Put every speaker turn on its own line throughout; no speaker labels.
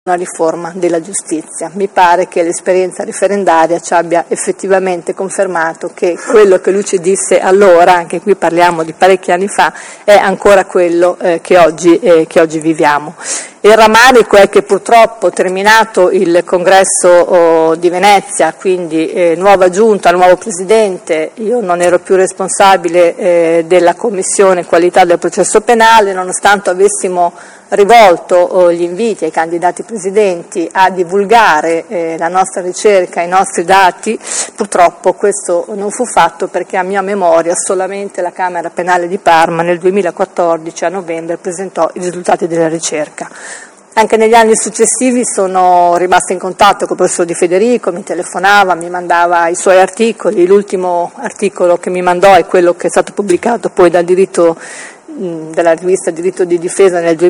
una riforma della giustizia. Mi pare che l'esperienza referendaria ci abbia effettivamente confermato che quello che lui ci disse allora, anche qui parliamo di parecchi anni fa, è ancora quello che oggi viviamo. Il rammarico è che purtroppo, terminato il congresso di Venezia, quindi nuova giunta, nuovo presidente, io non ero più responsabile della commissione qualità del processo penale, nonostante avessimo rivolto gli inviti ai candidati presidenti a divulgare la nostra ricerca, i nostri dati. Purtroppo questo non fu fatto perché a mia memoria solamente la Camera Penale di Parma nel 2014 a novembre presentò i risultati della ricerca. Anche negli anni successivi sono rimasta in contatto con il professor Di Federico, mi telefonava, mi mandava i suoi articoli. L'ultimo articolo che mi mandò è quello che è stato pubblicato poi dalla rivista Diritto di Difesa nel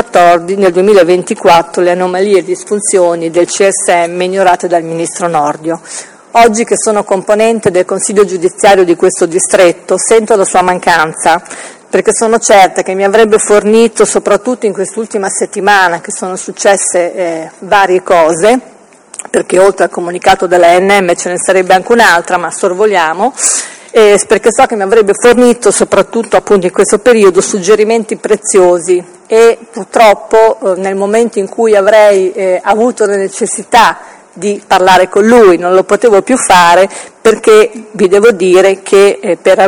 2024, le anomalie e disfunzioni del CSM ignorate dal Ministro Nordio. Oggi che sono componente del Consiglio giudiziario di questo distretto sento la sua mancanza, perché sono certa che mi avrebbe fornito, soprattutto in quest'ultima settimana che sono successe varie cose, perché oltre al comunicato dell'ANM ce ne sarebbe anche un'altra, ma sorvoliamo, perché so che mi avrebbe fornito, soprattutto appunto in questo periodo, suggerimenti preziosi e purtroppo nel momento in cui avrei avuto la necessità di parlare con lui non lo potevo più fare, perché vi devo dire che per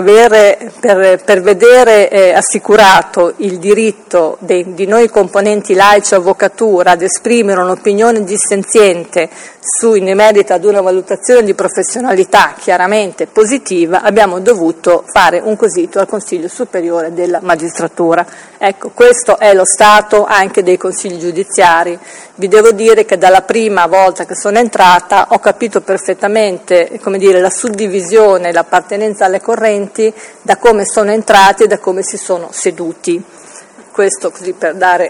vedere assicurato il diritto di noi componenti laici avvocatura ad esprimere un'opinione dissenziente in merito ad una valutazione di professionalità chiaramente positiva, abbiamo dovuto fare un quesito al Consiglio Superiore della Magistratura. Ecco, questo è lo stato anche dei consigli giudiziari. Vi devo dire che dalla prima volta che sono entrata ho capito perfettamente, come dire, la suddivisione, l'appartenenza alle correnti da come sono entrati e da come si sono seduti. Questo così per dare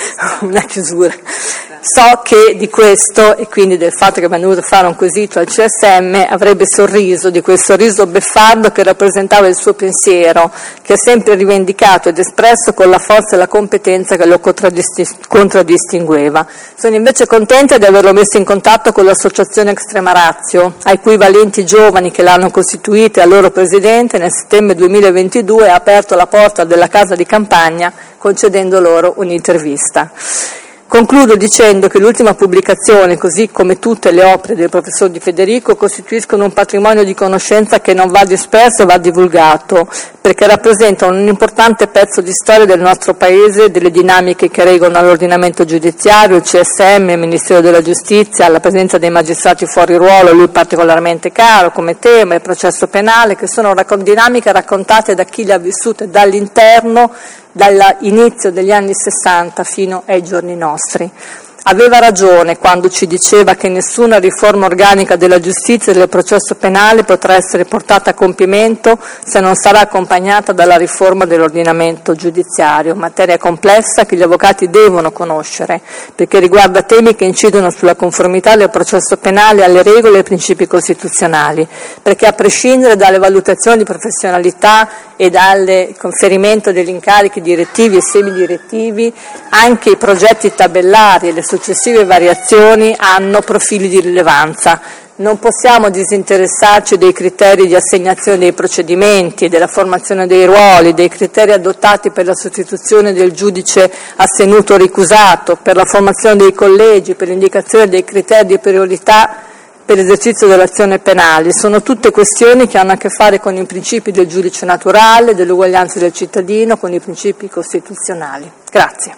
una chiusura. So che di questo, e quindi del fatto che abbiamo dovuto fare un quesito al CSM, avrebbe sorriso, di quel sorriso beffardo che rappresentava il suo pensiero, che ha sempre rivendicato ed espresso con la forza e la competenza che lo contraddistingueva. Sono invece contenta di averlo messo in contatto con l'associazione Extrema Ratio, ai cui valenti giovani che l'hanno costituita e al loro presidente nel settembre 2022 ha aperto la porta della casa di campagna concedendo loro un'intervista. Concludo dicendo che l'ultima pubblicazione, così come tutte le opere del professor Di Federico, costituiscono un patrimonio di conoscenza che non va disperso e va divulgato, perché rappresentano un importante pezzo di storia del nostro Paese, delle dinamiche che regolano l'ordinamento giudiziario, il CSM, il Ministero della Giustizia, la presenza dei magistrati fuori ruolo, a lui particolarmente caro come tema, il processo penale, che sono dinamiche raccontate da chi le ha vissute dall'interno, dall'inizio degli anni 60 fino ai giorni nostri. Aveva ragione quando ci diceva che nessuna riforma organica della giustizia e del processo penale potrà essere portata a compimento se non sarà accompagnata dalla riforma dell'ordinamento giudiziario, materia complessa che gli avvocati devono conoscere, perché riguarda temi che incidono sulla conformità del processo penale alle regole e ai principi costituzionali, perché a prescindere dalle valutazioni di professionalità e dal conferimento degli incarichi direttivi e semidirettivi, anche i progetti tabellari e le successive variazioni hanno profili di rilevanza. Non possiamo disinteressarci dei criteri di assegnazione dei procedimenti, della formazione dei ruoli, dei criteri adottati per la sostituzione del giudice astenuto o ricusato, per la formazione dei collegi, per l'indicazione dei criteri di priorità per l'esercizio dell'azione penale. Sono tutte questioni che hanno a che fare con i principi del giudice naturale, dell'uguaglianza del cittadino, con i principi costituzionali. Grazie.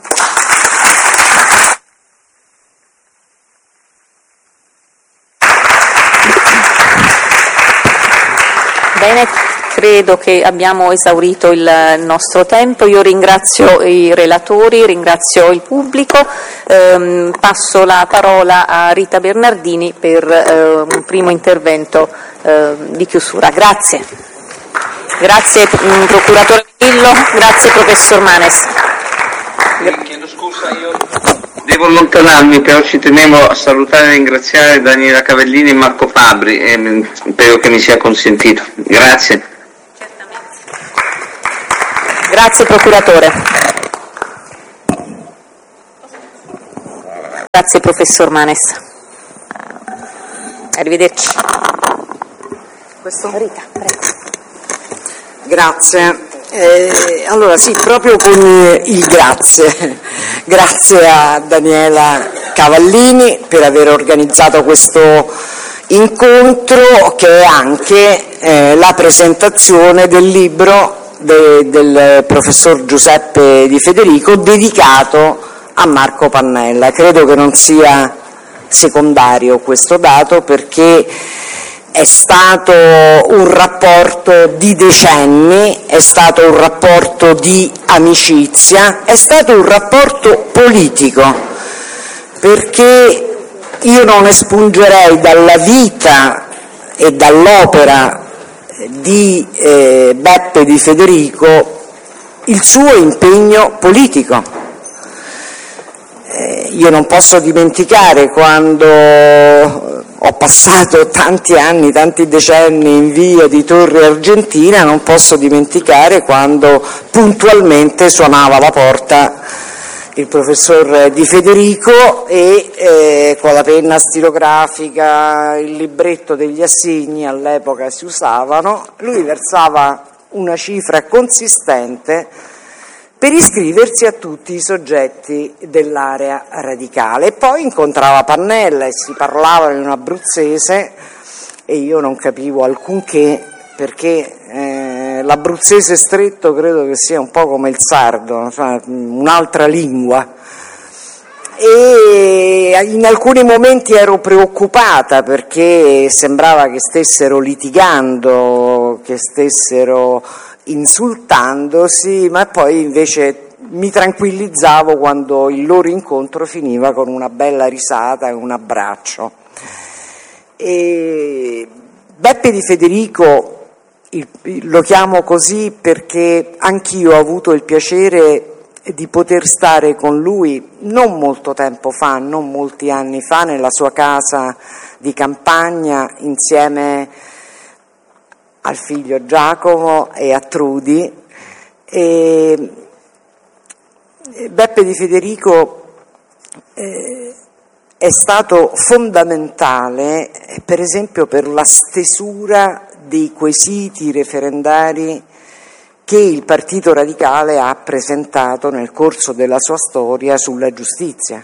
Bene, credo che abbiamo esaurito il nostro tempo. Io ringrazio i relatori, ringrazio il pubblico. Passo la parola a Rita Bernardini per un primo intervento di chiusura. Grazie. Grazie procuratore Millo, grazie professor Manes.
Chiedo scusa, io devo allontanarmi, però ci tenevo a salutare e ringraziare Daniela Cavellini e Marco Fabbri e spero che mi sia consentito. Grazie.
Grazie procuratore. Grazie professor Manes. Arrivederci. Rita, prego.
Grazie. Allora sì, proprio con il grazie a Daniela Cavallini per aver organizzato questo incontro, che è anche la presentazione del libro del professor Giuseppe Di Federico dedicato a Marco Pannella. Credo che non sia secondario questo dato, perché è stato un rapporto di decenni, è stato un rapporto di amicizia, è stato un rapporto politico, perché io non espungerei dalla vita e dall'opera di Beppe Di Federico il suo impegno politico. Io non posso dimenticare, quando ho passato tanti anni, tanti decenni in via di Torre Argentina, non posso dimenticare quando puntualmente suonava alla porta il professor Di Federico e con la penna stilografica, il libretto degli assegni, all'epoca si usavano, lui versava una cifra consistente per iscriversi a tutti i soggetti dell'area radicale. E poi incontrava Pannella e si parlava in un abruzzese e io non capivo alcunché, perché l'abruzzese stretto credo che sia un po' come il sardo, cioè un'altra lingua. E in alcuni momenti ero preoccupata, perché sembrava che stessero litigando, che stessero insultandosi, ma poi invece mi tranquillizzavo quando il loro incontro finiva con una bella risata e un abbraccio. E Beppe Di Federico lo chiamo così perché anch'io ho avuto il piacere di poter stare con lui non molto tempo fa, non molti anni fa, nella sua casa di campagna insieme al figlio Giacomo e a Trudi. E Beppe Di Federico è stato fondamentale, per esempio, per la stesura dei quesiti referendari che il Partito Radicale ha presentato nel corso della sua storia sulla giustizia.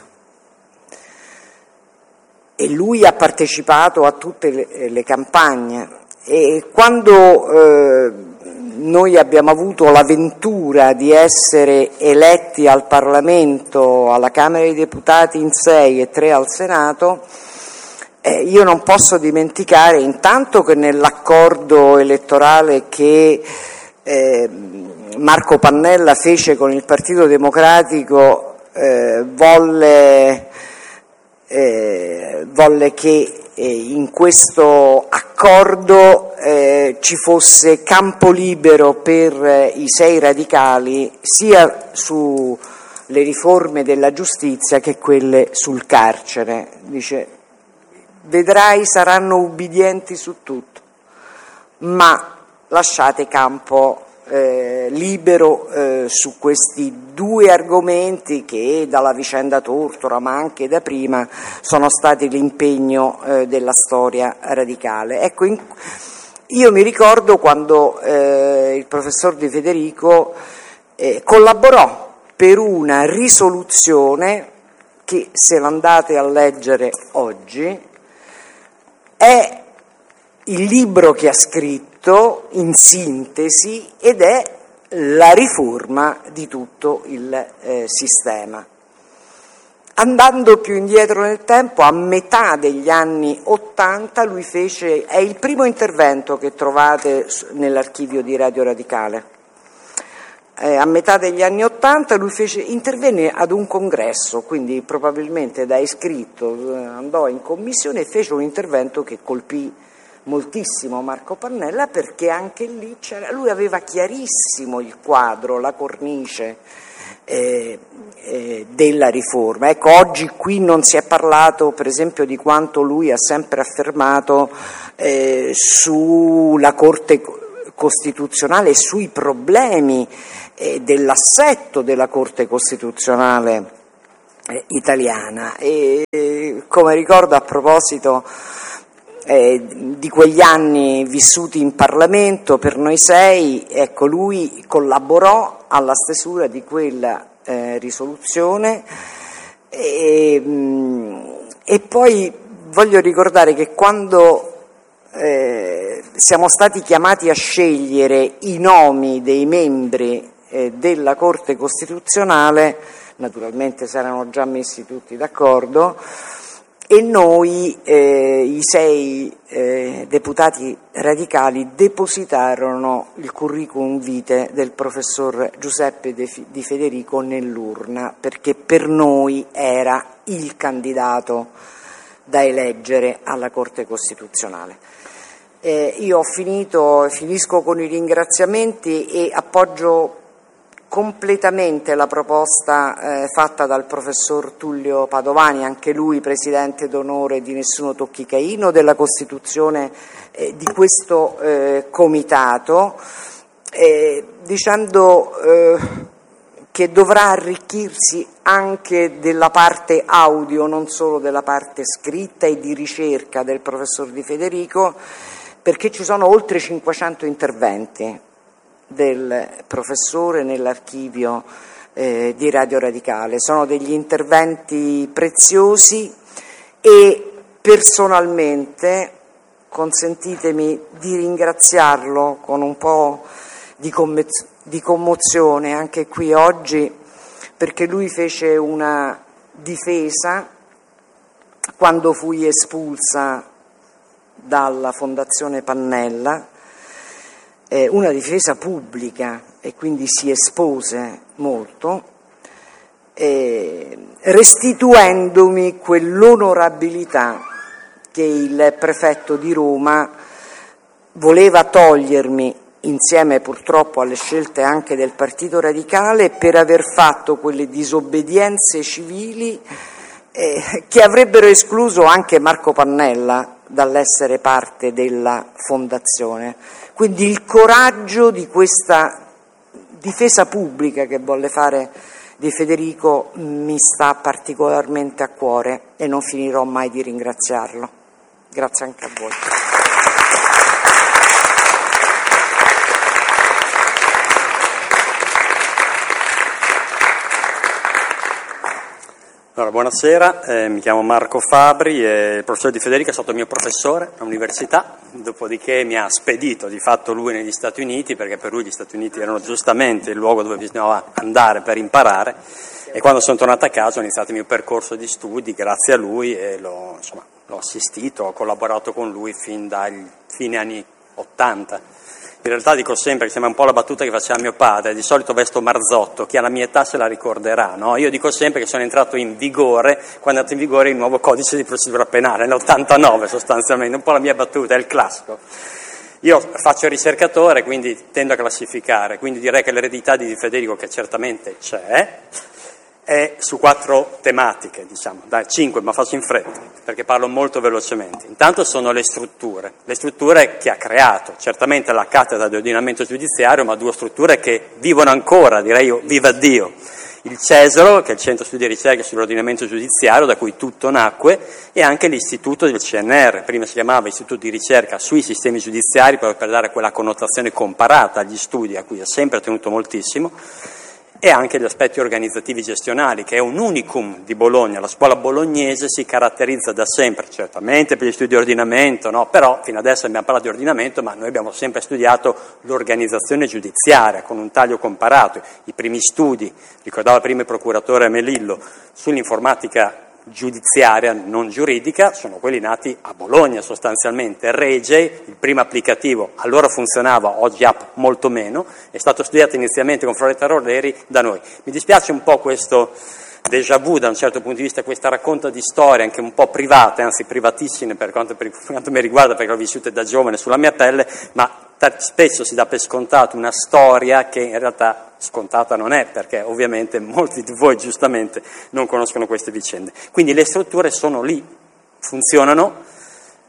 E lui ha partecipato a tutte le campagne. E quando noi abbiamo avuto la ventura di essere eletti al Parlamento, alla Camera dei Deputati in 6 e 3 al Senato, io non posso dimenticare intanto che nell'accordo elettorale che Marco Pannella fece con il Partito Democratico volle che in questo accordo ci fosse campo libero per i 6 radicali, sia sulle riforme della giustizia che quelle sul carcere. Dice: vedrai, saranno ubbidienti su tutto, ma lasciate campo libero su questi 2 argomenti che dalla vicenda Tortora, ma anche da prima, sono stati l'impegno della storia radicale. Ecco, io mi ricordo quando il professor Di Federico collaborò per una risoluzione che, se l'andate a leggere oggi, è il libro che ha scritto in sintesi ed è la riforma di tutto il sistema. Andando più indietro nel tempo, a metà degli anni '80, lui è il primo intervento che trovate nell'archivio di Radio Radicale. A metà degli anni '80 lui intervenne ad un congresso, quindi probabilmente da iscritto andò in commissione e fece un intervento che colpì moltissimo Marco Pannella, perché anche lì lui aveva chiarissimo il quadro, la cornice della riforma. Ecco, oggi qui non si è parlato, per esempio, di quanto lui ha sempre affermato sulla Corte Costituzionale e sui problemi dell'assetto della Corte Costituzionale italiana. E come ricordo, a proposito di quegli anni vissuti in Parlamento per noi 6, ecco, lui collaborò alla stesura di quella risoluzione e poi voglio ricordare che quando siamo stati chiamati a scegliere i nomi dei membri della Corte Costituzionale, naturalmente si erano già messi tutti d'accordo, e noi, i 6 deputati radicali, depositarono il curriculum vitae del professor Giuseppe Di Federico nell'urna, perché per noi era il candidato da eleggere alla Corte Costituzionale. Io ho finito, finisco con i ringraziamenti e appoggio completamente la proposta fatta dal professor Tullio Padovani, anche lui presidente d'onore di Nessuno Tocchi Caino, della costituzione di questo comitato, dicendo che dovrà arricchirsi anche della parte audio, non solo della parte scritta e di ricerca del professor Di Federico, perché ci sono oltre 500 interventi del professore nell'archivio di Radio Radicale. Sono degli interventi preziosi e personalmente consentitemi di ringraziarlo con un po' di commozione anche qui oggi, perché lui fece una difesa quando fui espulsa dalla Fondazione Pannella, una difesa pubblica, e quindi si espose molto, restituendomi quell'onorabilità che il prefetto di Roma voleva togliermi, insieme purtroppo alle scelte anche del Partito Radicale, per aver fatto quelle disobbedienze civili che avrebbero escluso anche Marco Pannella dall'essere parte della fondazione. Quindi il coraggio di questa difesa pubblica che volle fare Di Federico mi sta particolarmente a cuore e non finirò mai di ringraziarlo. Grazie anche a voi.
Allora, buonasera, mi chiamo Marco Fabri e il professor Di Federico è stato mio professore all'università, dopodiché mi ha spedito di fatto lui negli Stati Uniti, perché per lui gli Stati Uniti erano giustamente il luogo dove bisognava andare per imparare, e quando sono tornato a casa ho iniziato il mio percorso di studi grazie a lui e l'ho assistito, ho collaborato con lui fin dai fine anni 80. In realtà dico sempre che sembra un po' la battuta che faceva mio padre, di solito vesto Marzotto, chi ha la mia età se la ricorderà, no? Io dico sempre che sono entrato in vigore, quando è entrato in vigore il nuovo codice di procedura penale, nell'89 sostanzialmente, un po' la mia battuta, è il classico. Io faccio il ricercatore, quindi tendo a classificare, quindi direi che l'eredità di Di Federico, che certamente c'è, è su 4 tematiche, diciamo, dai 5, ma faccio in fretta, perché parlo molto velocemente. Intanto sono le strutture che ha creato, certamente la cattedra di ordinamento giudiziario, ma 2 strutture che vivono ancora, direi io, viva Dio. Il Cesaro, che è il centro studi e ricerche sull'ordinamento giudiziario, da cui tutto nacque, e anche l'istituto del CNR, prima si chiamava Istituto di ricerca sui sistemi giudiziari, proprio per dare quella connotazione comparata agli studi a cui ha sempre tenuto moltissimo, e anche gli aspetti organizzativi gestionali, che è un unicum di Bologna. La scuola bolognese si caratterizza da sempre, certamente per gli studi di ordinamento, no? Però fino adesso abbiamo parlato di ordinamento, ma noi abbiamo sempre studiato l'organizzazione giudiziaria con un taglio comparato. I primi studi, ricordava prima il procuratore Melillo, sull'informatica giudiziaria, non giuridica, sono quelli nati a Bologna sostanzialmente. Regei, il primo applicativo, allora funzionava, oggi ha molto meno, è stato studiato inizialmente con Floretta Roleri da noi. Mi dispiace un po' questo déjà vu da un certo punto di vista, questa racconta di storie anche un po' private, anzi privatissime per quanto mi riguarda, perché l'ho vissute da giovane sulla mia pelle, ma spesso si dà per scontato una storia che in realtà scontata non è, perché ovviamente molti di voi giustamente non conoscono queste vicende. Quindi le strutture sono lì, funzionano,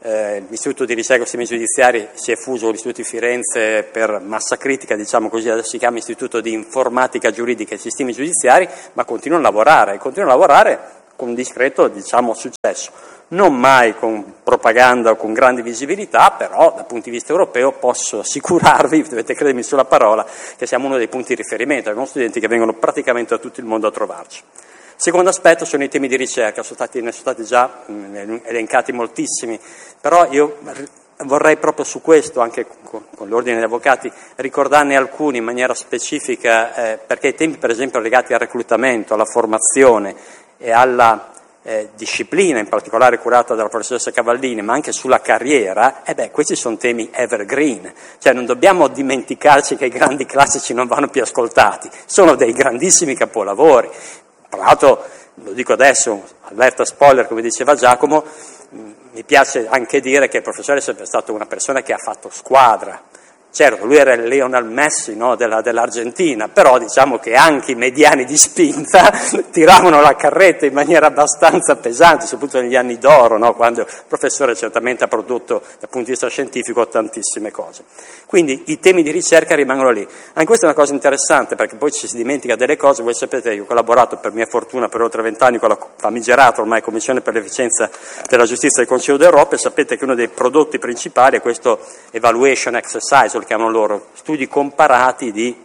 l'Istituto di ricerca sui sistemi giudiziari si è fuso con l'Istituto di Firenze per massa critica, diciamo così, adesso si chiama Istituto di Informatica Giuridica e Sistemi Giudiziari, ma continuano a lavorare con un discreto, diciamo, successo. Non mai con propaganda o con grandi visibilità, però dal punto di vista europeo posso assicurarvi, dovete credermi sulla parola, che siamo uno dei punti di riferimento. Abbiamo studenti che vengono praticamente da tutto il mondo a trovarci. Secondo aspetto sono i temi di ricerca, ne sono stati già elencati moltissimi, però io vorrei proprio su questo, anche con l'ordine degli avvocati, ricordarne alcuni in maniera specifica, perché i temi per esempio legati al reclutamento, alla formazione e alla disciplina, in particolare curata dalla professoressa Cavallini, ma anche sulla carriera, questi sono temi evergreen, cioè non dobbiamo dimenticarci che i grandi classici non vanno più ascoltati, sono dei grandissimi capolavori. Tra l'altro, lo dico adesso, allerta spoiler, come diceva Giacomo, mi piace anche dire che il professore è sempre stato una persona che ha fatto squadra. Certo, lui era il Lionel Messi, no, dell'Argentina, però diciamo che anche i mediani di spinta tiravano la carretta in maniera abbastanza pesante, soprattutto negli anni d'oro, no, quando il professore certamente ha prodotto dal punto di vista scientifico tantissime cose. Quindi i temi di ricerca rimangono lì. Anche questa è una cosa interessante, perché poi ci si dimentica delle cose. Voi sapete, io ho collaborato per mia fortuna per oltre 20 anni con la famigerata ormai Commissione per l'efficienza della giustizia del Consiglio d'Europa, e sapete che uno dei prodotti principali è questo evaluation exercise, lo chiamano loro, studi comparati di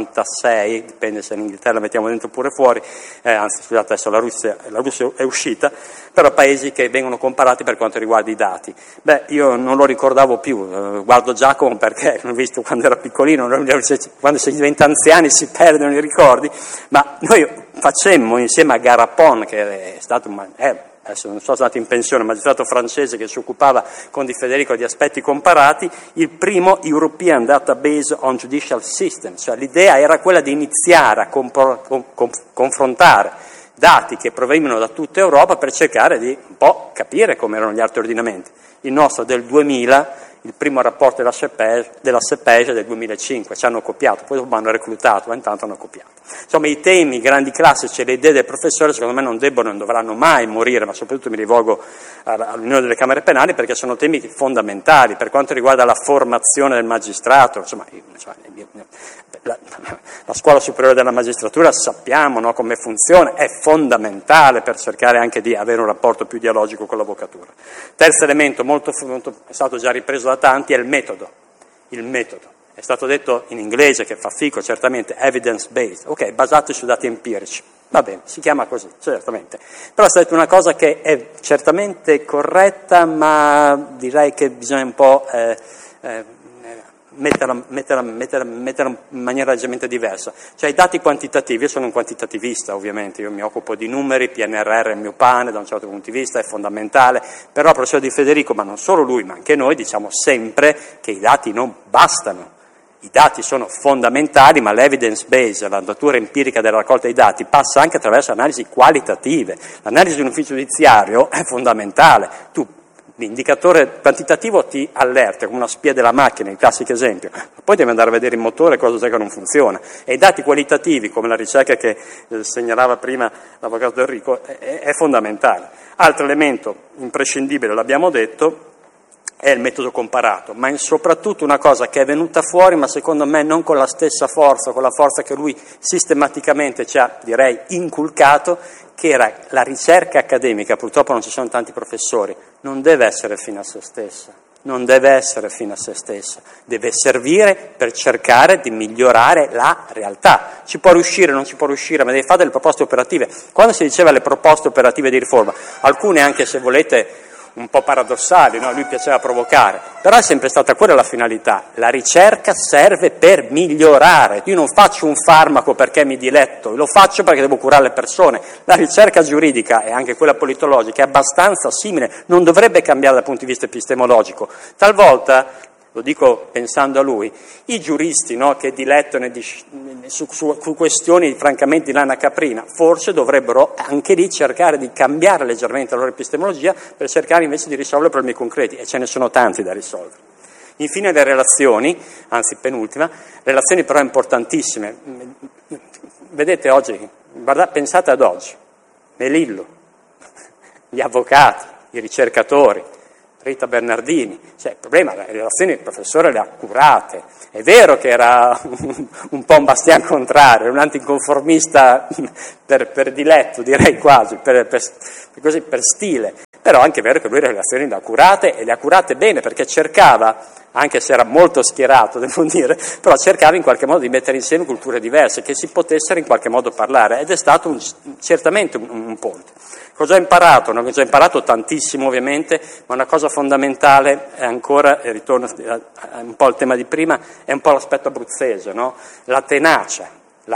46, dipende se in Inghilterra mettiamo dentro oppure fuori, anzi scusate adesso la Russia è uscita, però paesi che vengono comparati per quanto riguarda i dati. Io non lo ricordavo più, guardo Giacomo perché l'ho visto quando era piccolino, quando si diventa anziani si perdono i ricordi, ma noi facemmo insieme a Garapon, che è stato adesso non so se è andato in pensione, un magistrato francese che si occupava con Di Federico di aspetti comparati, il primo European Database on Judicial System, cioè l'idea era quella di iniziare a confrontare dati che provenivano da tutta Europa per cercare di un po' capire come erano gli altri ordinamenti. Il nostro è del 2000, il primo rapporto della CEPEJ è del 2005, ci hanno copiato, poi dopo hanno reclutato, ma intanto hanno copiato. Insomma, i temi, i grandi classici e le idee del professore secondo me non dovranno mai morire, ma soprattutto mi rivolgo all'Unione delle Camere Penali, perché sono temi fondamentali per quanto riguarda la formazione del magistrato. La scuola superiore della magistratura sappiamo, no, come funziona, è fondamentale per cercare anche di avere un rapporto più dialogico con l'avvocatura. Terzo elemento, molto è stato già ripreso da tanti, è il metodo. Il metodo. È stato detto in inglese, che fa fico, certamente, evidence based, ok, basati su dati empirici. Va bene, si chiama così, certamente. Però è stata una cosa che è certamente corretta, ma direi che bisogna un po' metterla in maniera leggermente diversa. Cioè i dati quantitativi, io sono un quantitativista ovviamente, io mi occupo di numeri, PNRR è il mio pane da un certo punto di vista, è fondamentale, però il professor Di Federico, ma non solo lui, ma anche noi, diciamo sempre che i dati non bastano. I dati sono fondamentali, ma l'evidence base, la natura empirica della raccolta dei dati, passa anche attraverso analisi qualitative. L'analisi di un ufficio giudiziario è fondamentale. L'indicatore quantitativo ti allerta, come una spia della macchina, il classico esempio, poi devi andare a vedere il motore cosa c'è che non funziona. E i dati qualitativi, come la ricerca che segnalava prima l'avvocato Enrico, è fondamentale. Altro elemento imprescindibile, l'abbiamo detto, è il metodo comparato, ma soprattutto una cosa che è venuta fuori, ma secondo me non con la stessa forza, con la forza che lui sistematicamente ci ha, direi, inculcato, che era la ricerca accademica. Purtroppo non ci sono tanti professori, non deve essere fine a se stessa, non deve essere fine a se stessa, deve servire per cercare di migliorare la realtà. Ci può riuscire, non ci può riuscire, ma deve fare delle proposte operative. Quando si diceva le proposte operative di riforma, alcune anche se volete un po' paradossali, no? Lui piaceva provocare, però è sempre stata quella la finalità. La ricerca serve per migliorare. Io non faccio un farmaco perché mi diletto, lo faccio perché devo curare le persone. La ricerca giuridica e anche quella politologica è abbastanza simile, non dovrebbe cambiare dal punto di vista epistemologico. Talvolta, lo dico pensando a lui, i giuristi, no, che dilettano su questioni francamente di lana caprina, forse dovrebbero anche lì cercare di cambiare leggermente la loro epistemologia per cercare invece di risolvere problemi concreti, e ce ne sono tanti da risolvere. Infine le relazioni, anzi penultima, relazioni però importantissime. Vedete oggi, pensate ad oggi, Melillo, gli avvocati, i ricercatori, Rita Bernardini, cioè il problema, le relazioni del professore le ha curate, è vero che era un po' un bastian contrario, un anticonformista per diletto, direi quasi, per stile, però anche è vero che lui le relazioni le ha curate e le ha curate bene, perché cercava, anche se era molto schierato, devo dire, però cercava in qualche modo di mettere insieme culture diverse, che si potessero in qualche modo parlare, ed è stato certamente un ponte. Cosa ho imparato? Non ho già imparato tantissimo ovviamente, ma una cosa fondamentale è ancora, e ritorno un po' al tema di prima, è un po' l'aspetto abruzzese, no? La tenacia,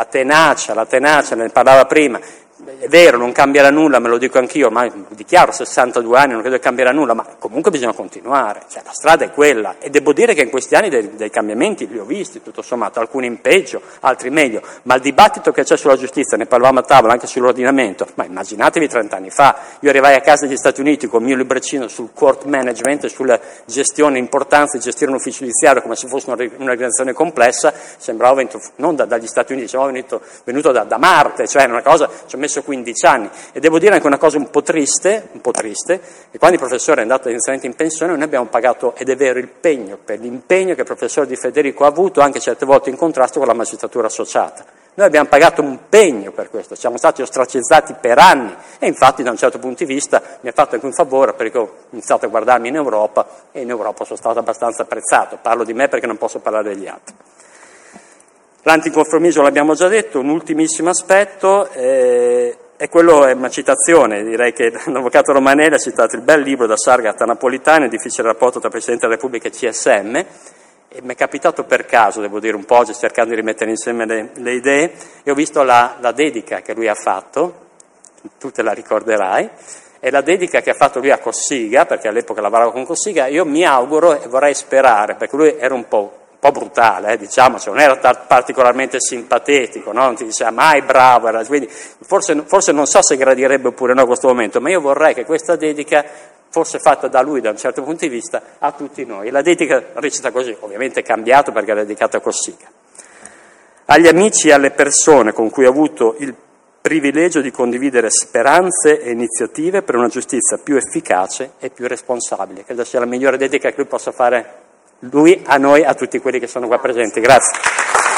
ne parlava prima. È vero, non cambierà nulla, me lo dico anch'io, ma dichiaro 62 anni, non credo che cambierà nulla, ma comunque bisogna continuare, cioè la strada è quella, e devo dire che in questi anni dei cambiamenti li ho visti, tutto sommato, alcuni in peggio, altri meglio, ma il dibattito che c'è sulla giustizia, ne parlavamo a tavola anche sull'ordinamento, ma immaginatevi 30 anni fa, io arrivai a casa degli Stati Uniti con il mio libreccino sul court management e sulla gestione, l'importanza di gestire un ufficio giudiziario come se fosse un'organizzazione complessa, sembrava non dagli Stati Uniti, sembrava venuto da Marte, cioè una cosa, ci ho messo 15 anni, e devo dire anche una cosa un po' triste, che quando il professore è andato inizialmente in pensione noi abbiamo pagato, ed è vero, il pegno per l'impegno che il professor Di Federico ha avuto, anche certe volte in contrasto con la magistratura associata. Noi abbiamo pagato un pegno per questo, siamo stati ostracizzati per anni, e infatti da un certo punto di vista mi ha fatto anche un favore, perché ho iniziato a guardarmi in Europa, e in Europa sono stato abbastanza apprezzato. Parlo di me perché non posso parlare degli altri. L'anticonformismo l'abbiamo già detto, un ultimissimo aspetto è quello, è una citazione, direi che l'avvocato Romanelli ha citato il bel libro da Sargat a Napolitano, Il difficile rapporto tra Presidente della Repubblica e CSM, e mi è capitato per caso, devo dire un po' oggi, cercando di rimettere insieme le idee, e ho visto la dedica che lui ha fatto, tu te la ricorderai, e la dedica che ha fatto lui a Cossiga, perché all'epoca lavoravo con Cossiga. Io mi auguro e vorrei sperare, perché lui era un po' brutale, diciamo, cioè non era particolarmente simpatetico, no? Non ti diceva mai bravo, quindi forse non so se gradirebbe oppure no a questo momento, ma io vorrei che questa dedica fosse fatta da lui da un certo punto di vista a tutti noi. La dedica recita così, ovviamente è cambiato perché è dedicata a Cossiga. Agli amici e alle persone con cui ho avuto il privilegio di condividere speranze e iniziative per una giustizia più efficace e più responsabile. Credo sia la migliore dedica che lui possa fare, lui a noi, a tutti quelli che sono qua presenti. Grazie.